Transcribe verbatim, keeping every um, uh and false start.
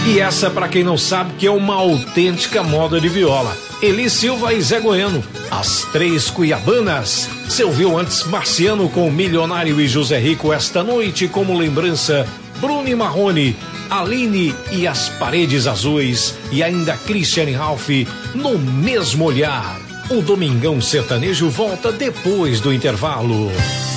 E essa, pra quem não sabe, que é uma autêntica moda de viola. Eli Silva e Zé Goiano, As Três Cuiabanas. Você ouviu antes Marciano com Milionário e José Rico, Esta Noite como lembrança, Bruno e Marrone, Aline e As Paredes Azuis, e ainda Christiane Ralph, No Mesmo Olhar. O Domingão Sertanejo volta depois do intervalo.